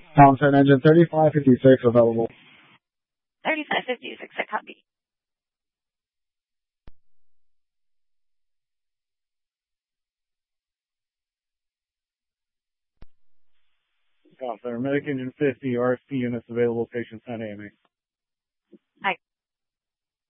Mountain engine 3556 available. 3556, I copy. Paramedic engine 50, RFP units available, patient 10 AMA.